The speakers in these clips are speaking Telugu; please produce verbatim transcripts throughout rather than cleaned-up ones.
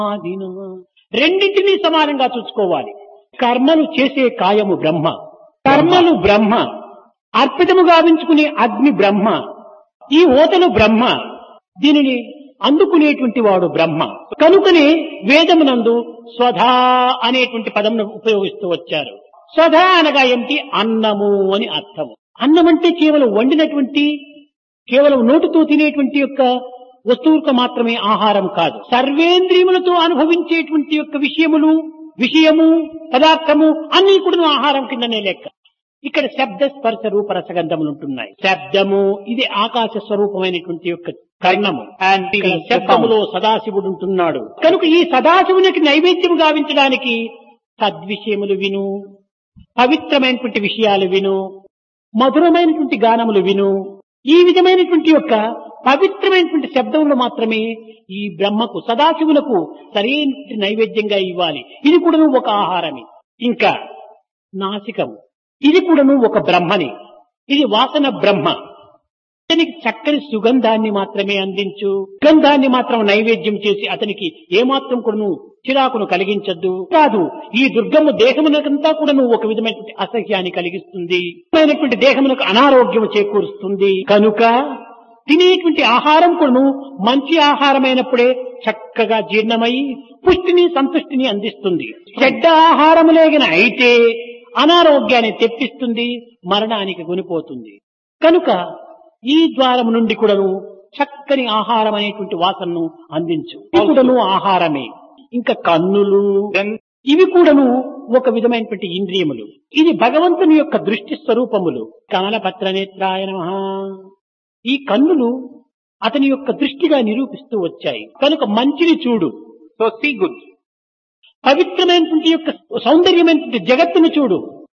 ఆదిన రెండింటినీ సమానంగా చూసుకోవాలి. కర్మలు చేసే కాయము బ్రహ్మ, కర్మలు బ్రహ్మ, అర్పితము గావించుకునే అగ్ని బ్రహ్మ, ఈ ఓతలు బ్రహ్మ, దీనిని అందుకునేటువంటి వాడు బ్రహ్మ. కనుకనే వేదమునందు స్వధా అనేటువంటి పదమును ఉపయోగిస్తూ వచ్చారు. స్వధా అనగా ఏమిటి? అన్నము అని అర్థము. అన్నం అంటే కేవలం వండినటువంటి, కేవలం నోటితో తినేటువంటి యొక్క వస్తువులకు మాత్రమే ఆహారం కాదు. సర్వేంద్రియములతో అనుభవించేటువంటి యొక్క విషయములు, విషయము, పదార్థము అన్ని కూడా ఆహారం కిందనే లెక్క. ఇక్కడ శబ్ద స్పర్శ రూప రసగంధములు ఉంటున్నాయి. శబ్దము ఇది ఆకాశ స్వరూపమైనటువంటి యొక్క కర్ణము. అండ్ శబ్దములో సదాశివుడు ఉంటున్నాడు. కనుక ఈ సదాశివునికి నైవేద్యము గావించడానికి సద్విషయములు విను, పవిత్రమైనటువంటి విషయాలు విను, మధురమైనటువంటి గానములు విను. ఈ విధమైనటువంటి యొక్క పవిత్రమైనటువంటి శబ్దములు మాత్రమే ఈ బ్రహ్మకు, సదాశివులకు సరైన నైవేద్యంగా ఇవ్వాలి. ఇది కూడాను ఒక ఆహారమే. ఇంకా నాసికము, ఇది కూడాను ఒక బ్రహ్మని. ఇది వాసన బ్రహ్మ. అతనికి చక్కని సుగంధాన్ని మాత్రమే అందించు. సుగంధాన్ని మాత్రం నైవేద్యం చేసి అతనికి ఏమాత్రం కూడాను చిరాకును కలిగించద్దు. కాదు, ఈ దుర్గమ్మ దేహమునకంతా కూడాను ఒక విధమైనటువంటి అసహ్యాన్ని కలిగిస్తుంది, దేహమునకు అనారోగ్యం చేకూరుస్తుంది. కనుక తినేటువంటి ఆహారం కూడాను మంచి ఆహారమైనప్పుడే చక్కగా జీర్ణమై పుష్టిని, సంతుష్టిని అందిస్తుంది. చెడ్డ ఆహారములేగిన అయితే అనారోగ్యాన్ని తెప్పిస్తుంది, మరణానికి గునిపోతుంది. కనుక ఈ ద్వారం నుండి కూడాను చక్కని ఆహారం అనేటువంటి వాసనను అందించు. ఇది కూడాను ఆహారమే. ఇంకా కన్నులు, ఇవి కూడాను ఒక విధమైనటువంటి ఇంద్రియములు. ఇది భగవంతుని యొక్క దృష్టి స్వరూపములు. కమలపత్ర నేత్రాయ నమః. ఈ కన్నులు అతని యొక్క దృష్టిగా నిరూపిస్తూ వచ్చాయి. కనుక మంచిని చూడు, సో సీ గుడ్. పవిత్రమైనటువంటి యొక్క సౌందర్యమైనటువంటి జగత్తును చూడు,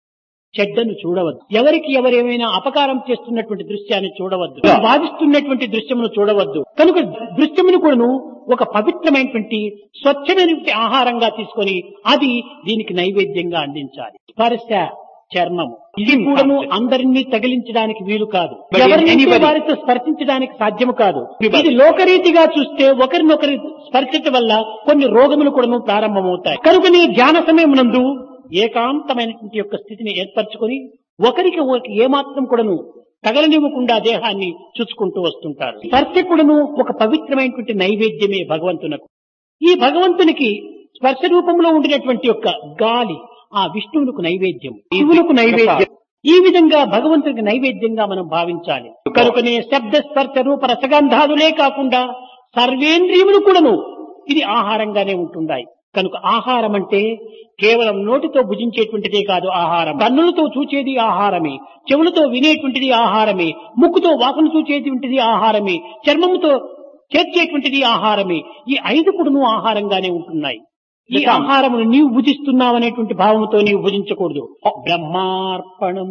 చెడ్డను చూడవద్దు. ఎవరికి ఎవరేమైనా అపకారం చేస్తున్నటువంటి దృశ్యాన్ని చూడవద్దు, బాధిస్తున్నటువంటి దృశ్యమును చూడవద్దు. కనుక దృశ్యమును కూడాను ఒక పవిత్రమైనటువంటి స్వచ్ఛమైనటువంటి ఆహారంగా తీసుకొని అది దీనికి నైవేద్యంగా అందించాలి. స్పర్శ చర్మము, ఇది కూడాను అందరినీ తగిలించడానికి వీలు కాదు, ఎవరిని వారితో స్పర్శించడానికి సాధ్యము కాదు. ఇది లోకరీతిగా చూస్తే ఒకరినొకరి స్పర్శించడం వల్ల కొన్ని రోగములు కూడాను ప్రారంభమవుతాయి. కనుక నీ ధ్యాన సమయమునందు ఏకాంతమైనటువంటి యొక్క స్థితిని ఏర్పరచుకొని ఒకరికి ఒకరికి ఏమాత్రం కూడాను తగలనివ్వకుండా దేహాన్ని చూసుకుంటూ వస్తుంటారు. స్పర్శ కూడాను ఒక పవిత్రమైనటువంటి నైవేద్యమే భగవంతునకు. ఈ భగవంతునికి స్పర్శ రూపంలో ఉండినటువంటి యొక్క గాలి ఆ విష్ణువులకు నైవేద్యం, శివులకు నైవేద్యం. ఈ విధంగా భగవంతునికి నైవేద్యంగా మనం భావించాలి. కనుకనే శబ్ద స్పర్శ రూప రసగంధాదులే కాకుండా సర్వేంద్రియములు కూడాను ఇది ఆహారంగానే ఉంటున్నాయి. కనుక ఆహారం అంటే కేవలం నోటితో భుజించేటువంటిదే కాదు ఆహారం. కన్నులతో చూచేది ఆహారమే, చెవులతో వినేటువంటిది ఆహారమే, ముక్కుతో వాసన చూచేటువంటిది ఆహారమే, చర్మముతో చేర్చేటువంటిది ఆహారమే. ఈ ఐదు కూడాను ఆహారంగానే ఉంటున్నాయి. ఈ ఆహారమును నీవు భుజిస్తున్నావు అనేటువంటి భావంతో నీవు భుజించకూడదు. బ్రహ్మార్పణం,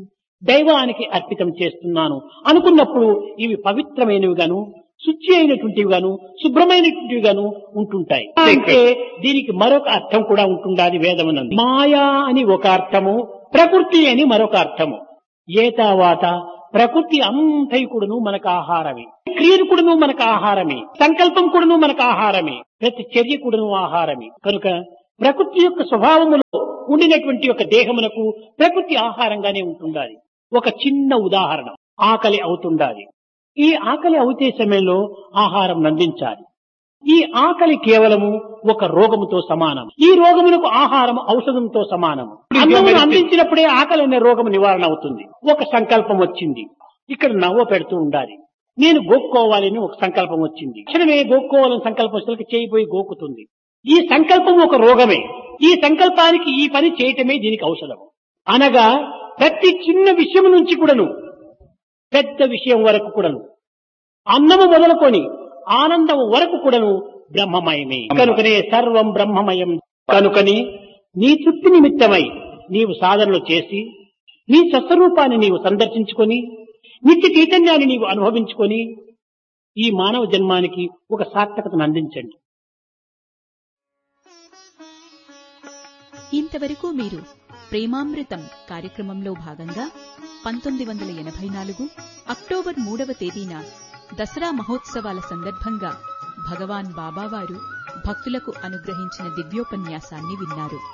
దైవానికి అర్పితం చేస్తున్నాను అనుకున్నప్పుడు ఇవి పవిత్రమైనవి గాను, శుచి అయినటువంటివి గాను, శుభ్రమైనటువంటివి గాను ఉంటుంటాయి. అంటే దీనికి మరొక అర్థం కూడా ఉంటుండాలి వేదమునందు. మాయా అని ఒక అర్థము, ప్రకృతి అని మరొక అర్థము. ఏతావాత ప్రకృతి అంతై కూడాను మనకు ఆహారమే, క్రియలు కూడాను మనకు ఆహారమే, సంకల్పం కూడాను మనకు ఆహారమే, ప్రతి చర్య కూడాను ఆహారమే. కనుక ప్రకృతి యొక్క స్వభావములో ఉండినటువంటి యొక్క దేహమునకు ప్రకృతి ఆహారంగానే ఉంటుండాలి. ఒక చిన్న ఉదాహరణ, ఆకలి అవుతుండాలి. ఈ ఆకలి అవుతే సమయంలో ఆహారం అందించాలి. ఈ ఆకలి కేవలము ఒక రోగముతో సమానం. ఈ రోగమునకు ఆహారం ఔషధంతో సమానం. అన్నమును అందించినప్పుడే ఆకలి అనే రోగము నివారణ అవుతుంది. ఒక సంకల్పం వచ్చింది, ఇక్కడ నవ్వ పెడుతూ ఉండాలి. నేను గోక్కోవాలని ఒక సంకల్పం వచ్చింది, క్షణమే గోక్కోవాలని సంకల్పం వచ్చేసరికి చేయిపోయి గోకుతుంది. ఈ సంకల్పం ఒక రోగమే. ఈ సంకల్పానికి ఈ పని చేయటమే దీనికి ఔషధం. అనగా ప్రతి చిన్న విషయం నుంచి కూడాను పెద్ద విషయం వరకు కూడాను, అన్నము మొదలుకొని ఆనందము వరకు కూడాను బ్రహ్మమయమే. కనుకనే సర్వం బ్రహ్మమయం. కనుకని నీ తృప్తి నిమిత్తమై నీవు సాధనలు చేసి నీ స్వస్వరూపాన్ని నీవు సందర్శించుకొని నిత్య చైతన్యాన్ని నీవు అనుభవించుకొని ఈ మానవ జన్మానికి ఒక సార్థకతను అందించండి. ఇంతవరకు మీరు ప్రేమామృతం కార్యక్రమంలో భాగంగా పంతొమ్మిది వందల ఎనభై నాలుగు అక్టోబర్ మూడవ తేదీన దసరా మహోత్సవాల సందర్భంగా భగవాన్ బాబావారు భక్తులకు అనుగ్రహించిన దివ్యోపన్యాసాన్ని విన్నారు.